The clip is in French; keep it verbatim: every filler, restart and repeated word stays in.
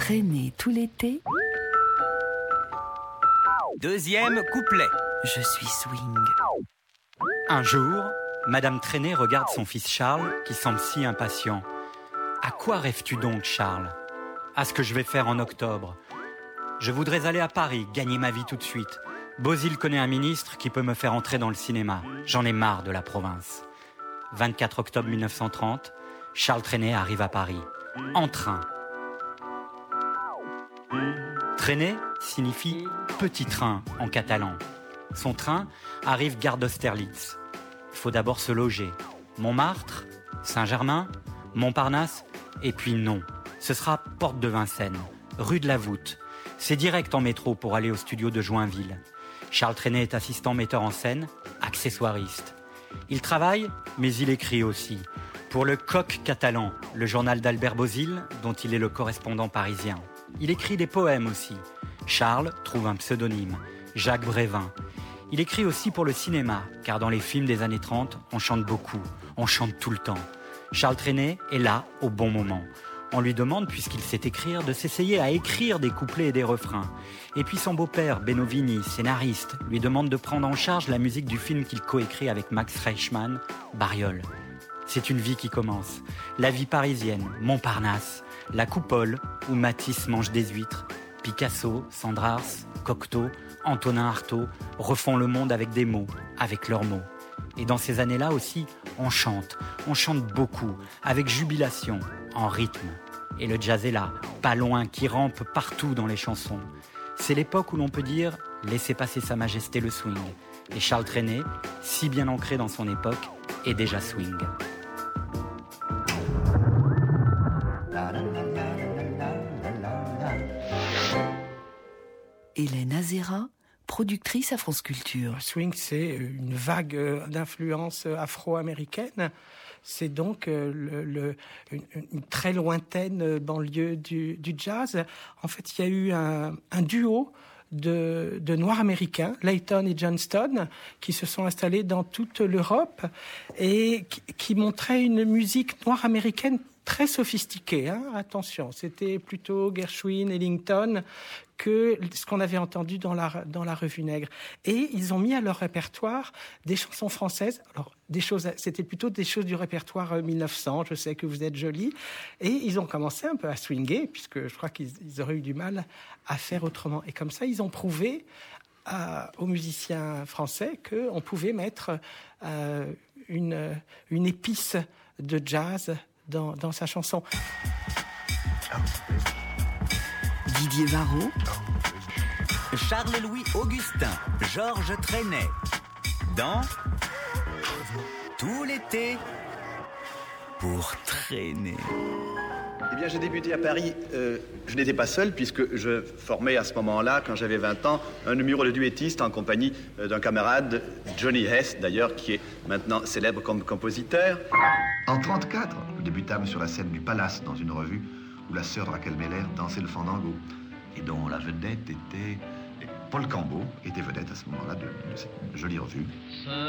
Traîner tout l'été. Deuxième couplet. Je suis swing. Un jour, Madame Traîné regarde son fils Charles, qui semble si impatient. À quoi rêves-tu donc, Charles ? À ce que je vais faire en octobre. Je voudrais aller à Paris, gagner ma vie tout de suite. Bozil connaît un ministre qui peut me faire entrer dans le cinéma. J'en ai marre de la province. vingt-quatre octobre mille neuf cent trente, Charles Trenet arrive à Paris. En train. Trenet signifie petit train en catalan. Son train arrive gare d'Austerlitz. Il faut d'abord se loger. Montmartre, Saint-Germain, Montparnasse, et puis non. Ce sera Porte de Vincennes, rue de la Voûte. C'est direct en métro pour aller au studio de Joinville. Charles Trenet est assistant metteur en scène, accessoiriste. Il travaille, mais il écrit aussi. Pour le Coq catalan, le journal d'Albert Bozil, dont il est le correspondant parisien. Il écrit des poèmes aussi. Charles trouve un pseudonyme, Jacques Brévin. Il écrit aussi pour le cinéma, car dans les films des années trente, on chante beaucoup, on chante tout le temps. Charles Trenet est là au bon moment. On lui demande, puisqu'il sait écrire, de s'essayer à écrire des couplets et des refrains. Et puis son beau-père, Benno Vigny, scénariste, lui demande de prendre en charge la musique du film qu'il coécrit avec Max Reichmann, Bariol. C'est une vie qui commence. La vie parisienne, Montparnasse, la Coupole, où Matisse mange des huîtres, Picasso, Sandrars, Cocteau, Antonin Artaud refont le monde avec des mots, avec leurs mots. Et dans ces années-là aussi, on chante, on chante beaucoup, avec jubilation, en rythme. Et le jazz est là, pas loin, qui rampe partout dans les chansons. C'est l'époque où l'on peut dire « laissez passer sa majesté le swing ». Et Charles Trenet, si bien ancré dans son époque, est déjà swing. Hélène Azera, productrice à France Culture. Le swing, c'est une vague d'influence afro-américaine. C'est donc le, le, une, une très lointaine banlieue du, du jazz. En fait, il y a eu un, un duo de, de Noirs américains, Layton et Johnston, qui se sont installés dans toute l'Europe et qui, qui montraient une musique noire américaine très sophistiquée. Hein, attention, c'était plutôt Gershwin, Ellington que ce qu'on avait entendu dans la, dans la Revue Nègre. Et ils ont mis à leur répertoire des chansons françaises. Alors, des choses, c'était plutôt des choses du répertoire mille neuf cents, je sais que vous êtes jolie. Et ils ont commencé un peu à swinguer, puisque je crois qu'ils ils auraient eu du mal à faire autrement. Et comme ça, ils ont prouvé euh, aux musiciens français qu'on pouvait mettre euh, une, une épice de jazz dans, dans sa chanson. Didier Varro, Charles-Louis Augustin, Georges Trenet. Dans Tout l'été pour traîner. Eh bien, j'ai débuté à Paris. Euh, je n'étais pas seul, puisque je formais à ce moment-là, quand j'avais vingt ans, un numéro de duettiste en compagnie euh, d'un camarade, Johnny Hess, d'ailleurs, qui est maintenant célèbre comme compositeur. En trente-quatre, nous débutâmes sur la scène du Palace, dans une revue où la sœur de Raquel Meller dansait le fandango, et dont la vedette était... Paul Cambeau était vedette à ce moment-là de, de cette jolie revue.